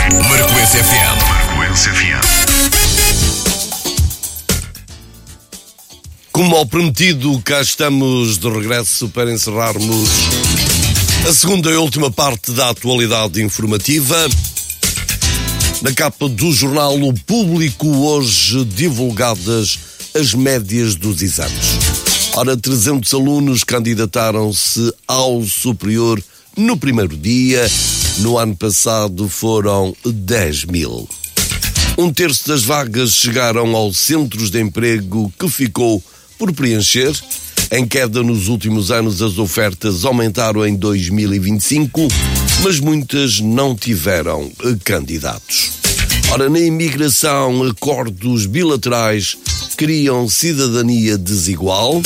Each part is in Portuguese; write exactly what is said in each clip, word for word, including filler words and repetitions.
Marcoense F M. Marcoense F M. Como ao prometido, cá estamos de regresso para encerrarmos a segunda e última parte da atualidade informativa. Na capa do jornal O Público, hoje divulgadas as médias dos exames. Ora, trezentos alunos candidataram-se ao superior no primeiro dia. No ano passado foram dez mil. Um terço das vagas chegaram aos centros de emprego, que ficou por preencher. Em queda nos últimos anos, as ofertas aumentaram em dois mil e vinte e cinco, mas muitas não tiveram candidatos. Ora, na imigração, acordos bilaterais criam cidadania desigual.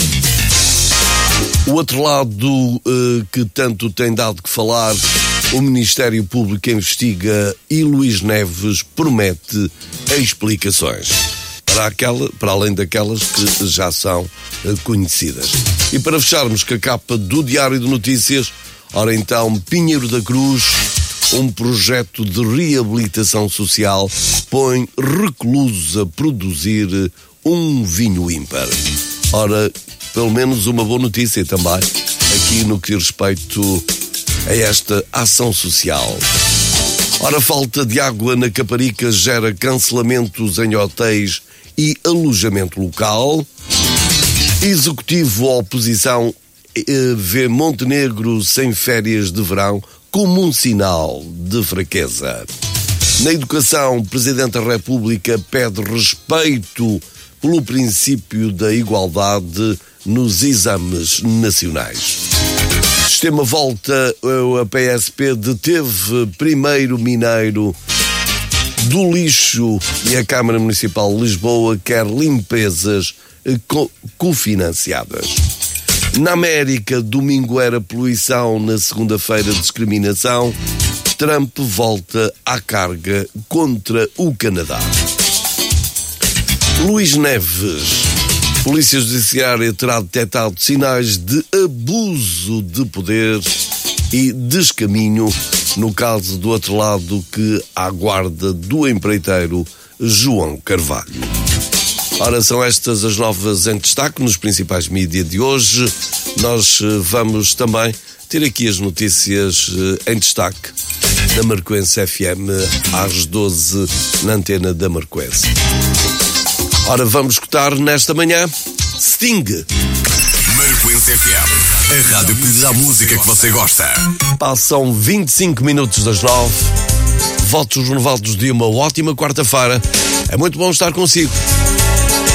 O outro lado eh, que tanto tem dado que falar, o Ministério Público investiga e Luís Neves promete explicações. Para, aquela, para além daquelas que já são uh, conhecidas. E para fecharmos com a capa do Diário de Notícias, ora então, Pinheiro da Cruz, um projeto de reabilitação social, põe reclusos a produzir um vinho ímpar. Ora, pelo menos uma boa notícia também, aqui no que diz respeito a esta ação social. Ora, falta de água na Caparica gera cancelamentos em hotéis e alojamento local. Executivo oposição vê Montenegro sem férias de verão como um sinal de fraqueza. Na educação, Presidente da República pede respeito pelo princípio da igualdade nos exames nacionais. Sistema volta, a P S P deteve primeiro mineiro do lixo e a Câmara Municipal de Lisboa quer limpezas co- cofinanciadas. Na América, domingo era poluição, na segunda-feira discriminação. Trump volta à carga contra o Canadá. Luís Neves. Polícia Judiciária terá detectado sinais de abuso de poder e descaminho no caso do outro lado que aguarda do empreiteiro João Carvalho. Ora, são estas as novas em destaque nos principais mídias de hoje. Nós vamos também ter aqui as notícias em destaque da Marcoense F M às doze na antena da Marcoense. Ora, vamos escutar nesta manhã Sting. Marcoense F M, a rádio que lhe dá a música que você gosta. Passam vinte e cinco minutos das nove. Votos renovados de uma ótima quarta-feira. É muito bom estar consigo.